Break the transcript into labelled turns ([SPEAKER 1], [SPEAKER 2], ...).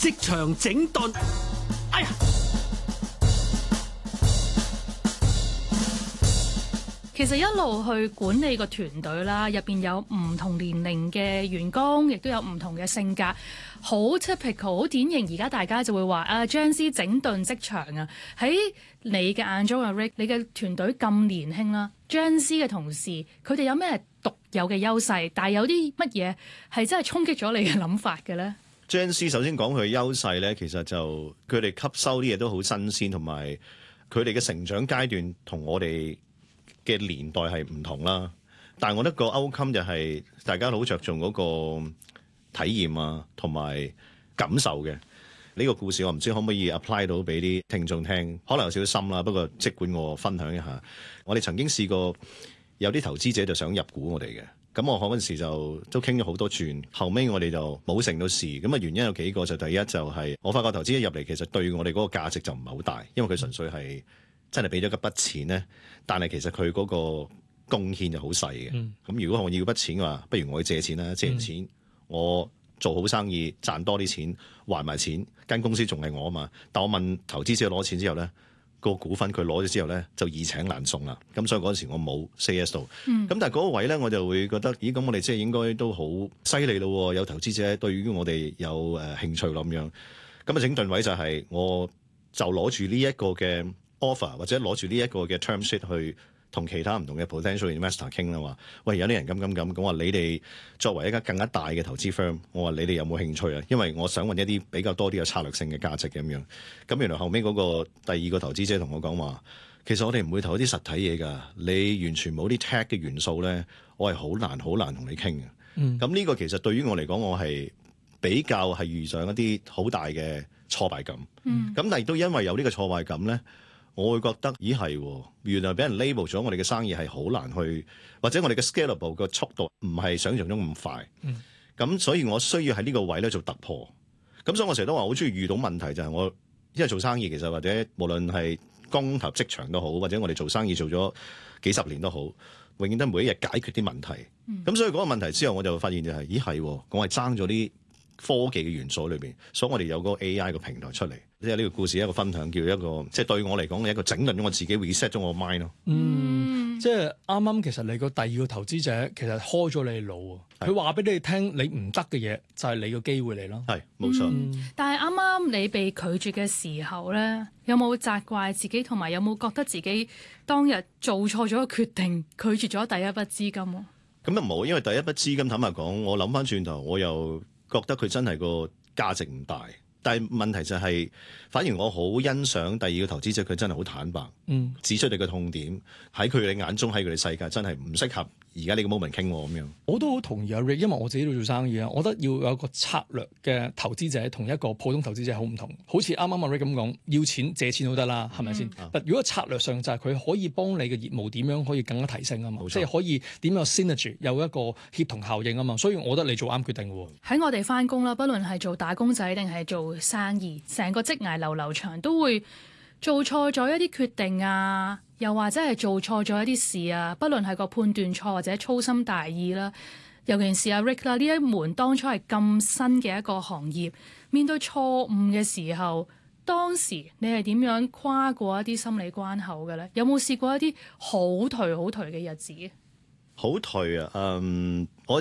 [SPEAKER 1] 職場整頓，哎呀！
[SPEAKER 2] 其實一路去管理個團隊啦，入邊有唔同年齡嘅員工，亦都有唔同嘅性格，好 typical， 好典型。而家大家就會話啊 Gen Z 整頓職場啊。喺你嘅眼中啊 Rick，你嘅團隊咁年輕啦，Gen Z 嘅同事佢哋有咩獨有嘅優勢？但係有啲乜嘢係真係衝擊咗你嘅諗法嘅咧
[SPEAKER 3] ？Gen Z 首先講佢嘅優勢咧，其實就佢哋吸收啲嘢都好新鮮，同埋佢哋嘅成長階段同我哋嘅年代係唔同啦，但係我覺得個 outcome 就係大家好着重嗰個體驗啊，同埋感受嘅呢個故事，我唔知可唔可以 apply 到俾啲聽眾聽，可能有少少深啦，不過即管我分享一下。我哋曾經試過有啲投資者就想入股我哋嘅，咁我嗰陣時就都傾咗好多轉，後尾我哋就冇成到事。咁啊原因有幾個，就第一就係我發覺投資者入嚟其實對我哋嗰個價值就唔係好大，因為佢純粹係真係俾咗一筆錢咧，但係其實佢嗰個貢獻就好細嘅。咁如果我要筆錢嘅話，不如我去借錢啦，借完錢我做好生意賺多啲錢，還埋錢，間公司仲係我啊嘛。但我問投資者攞錢之後咧，個股份佢攞咗之後咧就易請難送啦。咁所以嗰陣時我冇 say yes 到。咁但係嗰個位咧我就會覺得，咦咁我哋即係應該都好犀利咯，有投資者對於我哋有興趣咯咁樣。咁啊整頓位就係我就攞住呢一個嘅offer 或者攞住呢一個嘅 term sheet 去同其他唔同嘅 potential investor 傾啦，話喂有啲人咁，我話你哋作為一間更加大嘅投資 firm， 我話你哋有冇興趣啊？因為我想揾一啲比較多啲嘅策略性嘅價值嘅咁樣。咁原來後尾嗰個第二個投資者同我講話，其實我哋唔會投啲實體嘢㗎，你完全冇啲 tech 嘅元素咧，我係好難同你傾嘅。咁呢個其實對於我嚟講，我係比較係遇上一啲好大嘅挫敗感。咁但係都因為有呢個挫敗感咧。我會覺得，咦係，原來俾人 label 咗我哋嘅生意係好難去，或者我哋嘅 scalable 個速度唔係想象中咁快。咁所以我需要喺呢個位咧做突破。咁所以我成日都話好中意遇到問題，就係我因為做生意其實或者無論係公投職場都好，或者我哋做生意做咗幾十年都好，永遠都每一日解決啲問題。咁所以嗰個問題之後，我就發現就係，咦係，我係爭咗啲科技嘅元素裏邊，所以我哋有個 AI 個平台出嚟，即係呢個故事一個分享，叫一個即係對我嚟講一個整頓咗我自己 reset 咗我 mind 咯。
[SPEAKER 4] 即係啱啱其實你個第二個投資者其實開咗你腦啊，佢話俾你聽你唔得嘅嘢就係你個機會嚟咯。
[SPEAKER 3] 係冇錯。
[SPEAKER 2] 但係啱啱你被拒絕嘅時候咧，有冇責怪自己，同埋有冇覺得自己當日做錯咗個決定，拒絕咗第一筆資金？
[SPEAKER 3] 咁又冇，因為第一筆資金坦白講，我諗翻轉頭，我又覺得佢真係個價值唔大，但係問題就係，反而我好欣賞第二個投資者，佢真係好坦白，指出你嘅痛點，喺佢哋眼中，喺佢哋世界真係唔適合而家呢個 moment 傾咁樣。
[SPEAKER 4] 我都好同意阿 Rick，因為我自己都做生意啊，我覺得要有一個策略嘅投資者同一個普通投資者好唔同。好似啱啱阿 Rick 咁講，要錢借錢都得啦，係咪先？但如果策略上就係佢可以幫你嘅業務點樣可以更加提升啊嘛，即係可以點樣 synergy 有一個協同效應啊嘛，所以我覺得你做啱決定喎。
[SPEAKER 2] 喺我哋返工啦，不論係做打工仔定係做生意，成個職涯流長都會做錯咗一啲決定啊，又或者係做錯咗一啲事啊，不論係個判斷錯或者粗心大意啦。尤其是阿 Rick 啦，呢一門當初係咁新嘅一個行業，面對錯誤嘅時候，當時你係點樣跨過一啲心理關口嘅咧？有冇試過一啲好頹嘅日子？
[SPEAKER 3] 好頹啊！我